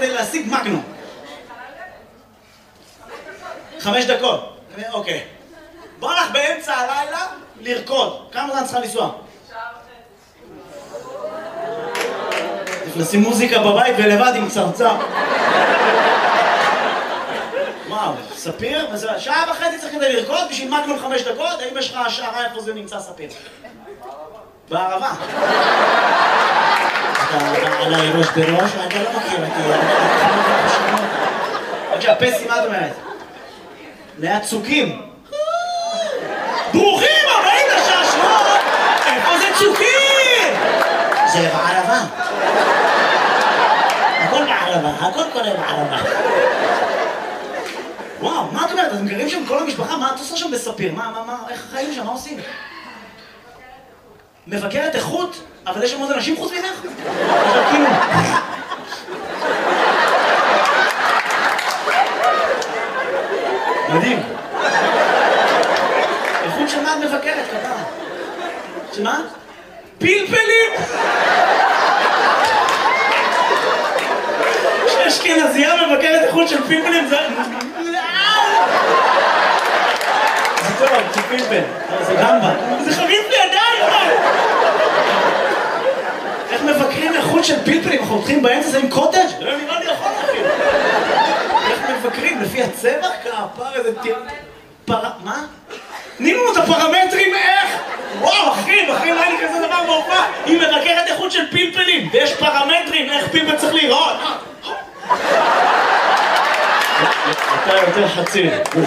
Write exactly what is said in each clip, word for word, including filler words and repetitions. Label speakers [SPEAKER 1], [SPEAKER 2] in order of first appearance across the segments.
[SPEAKER 1] כדי להשיג מגנום? חמש דקות. אוקיי. בוא לך באמצע הלילה לרקוד. כמה זמן צריכה לנסוע? צריך לשים מוזיקה בבית ולבד עם צרצר. וואו, ספיר? שעה וחצי צריך כדי לרקוד בשביל מגנום חמש דקות? האם יש לך השערה איפה זה נמצא ספיר? בערבה. אתה עליי ראש בראש, ואתה לא מכיר אותי. בבקשה, פסי, מה את אומרת? ליד צוקים. ברוכים הבאים לשעשוע! איפה זה צוקים? זה בערבה. הכל בערבה, הכל קורה בערבה. וואו, מה את אומרת? אתם גרים שם כל המשפחה? מה את עושה שם בספיר? מה, מה, מה, איך חיים שם? מה עושים? מבקרת איכות? אבל יש שם עוד אנשים חוץ ממך? עכשיו כאילו... מדהים. איכות של מה את מבקרת, ככה? שמה? פלפלים! שאשכנזייה מבקרת איכות של פלפלים זה... זה טוב, זה פלפל. זה גמבה. זה חביב לידיים! איך מבקרים איכות של פלפלים? אנחנו הולכים באמצע זה עם קוטג'? לא נראה לי יכול אפילו. איך מבקרים? לפי הצבע? כפר איזה טיר... פר... מה? תני לנו את הפרמטרים איך? וואו, אחי, אחי, לא היה לי כזה דבר בהופעה. היא מבקרת איכות של פלפלים, ויש פרמטרים איך פלפל צריך להיראות. אתה יותר חצי.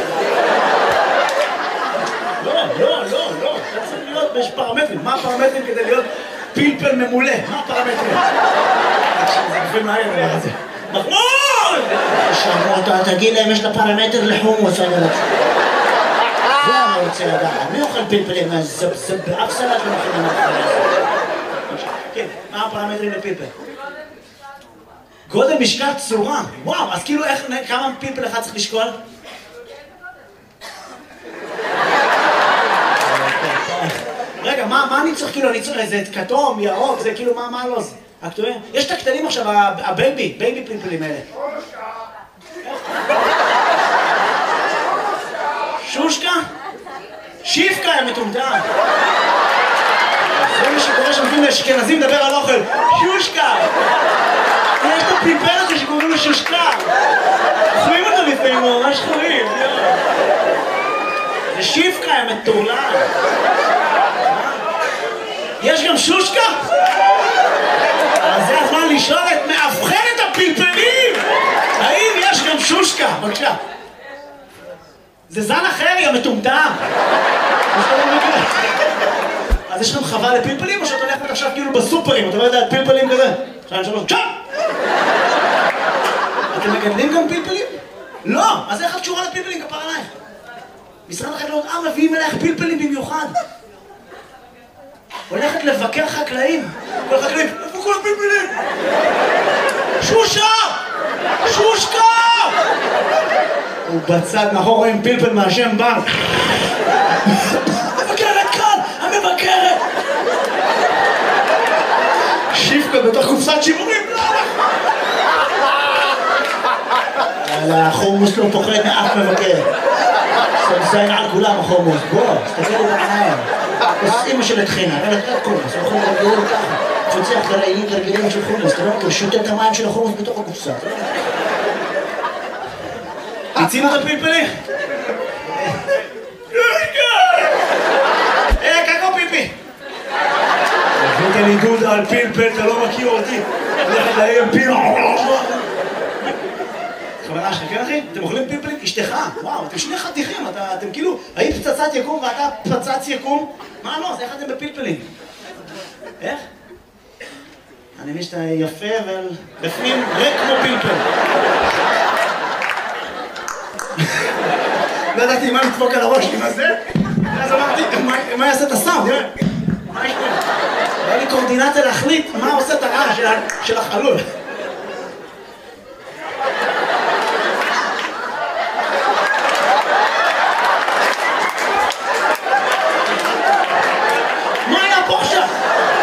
[SPEAKER 1] לא, לא, לא, לא. אתה צריך להיות, יש פרמטרים. מה הפרמטרים כדי להיות פלפל ממולא? מה הפרמטרים? זה גופים מהר דבר הזה. מחמוד! שמעו אותה, תגיד להם, יש לה פרמטר לחומוס, אני רוצה. זה אני רוצה לדעת. מי אוכל פלפלים? זה באף סלט לא מכינים מהחיים הזה. כן, מה הפרמטרים לפלפל? גודל, משקל, צורה. וואו, אז כאילו איך, כמה פלפל אחד צריך לשקול? רגע, מה אני צריך כאילו, אני צריך איזה כתום, ירוק, זה כאילו, מה לא זה? הכתובים? יש את הקטנים עכשיו, הבייבי, בייבי פלפלים האלה. שושקה? שיפקה הם מטומטם. זה מה שקורה שמתאים לאשכנזים לדבר על אוכל. שושקה! יש את הפלפל הזה שקוראים לו שושקה. חורים אותו לפעמים, הוא ממש חורים. זה שיפקה הם מטורלם. יש גם שושקה? אז זה הזמן לשאול את מאבחנת הפלפלים! האם יש גם שושקה? בבקשה. זה זן אחר, יא מטומטם! אז יש לכם חווה לפלפלים או שאת הולכת עכשיו כאילו בסופרים? אתה לא יודע, פלפלים כזה? שתיים, שלוש, צ'אפ! אתם מגדלים גם פלפלים? לא! אז איך את קשורה לפלפלים כפר עלייך? משרד החקלאות, אה, מביאים אלייך פלפלים במיוחד. הולכת לבקר חקלאים. כל חקלאים, איפה כל הפלפלים? שושה! שושקה! הוא בצד מאחור רואים פלפל מהשם בנק. המבקרת כאן! המבקרת! שיפקה בתוך קופסת שימורים. החומוס לא פוחד מאף מבקר. סמסיין על כולם החומוס. בוא, תסתכל את העיניים. אז אמא של התחינה, אבל אתה קומוס, הוא יכול להגדיר ככה. תפוצח לרעילים תרגילים של חומוס, אתה לא מכיר, שותה את המים של החומוס בתוך הקופסה. הצינו את הפלפלים? אה, קקו פיפי! הבאת לי דודה על פלפל, אתה לא מכיר אותי. הולכת להם פיל... חברה שלך, כן אחי? אתם אוכלים פלפלים? אשתך, וואו, אתם שני חתיכים, אתם כאילו, היית פצצת יקום ואתה פצץ יקום? מה לא? אז איך אתם בפלפלים? איך? אני מבין שאתה יפה ובפנים ריק כמו פלפל. לא ידעתי מה לדפוק על הראש עם הזה, אז אמרתי, מה יעשה את הסאונד? מה יש פה? היה לי קורדינציה להחליט מה עושה את הרעש של החלול.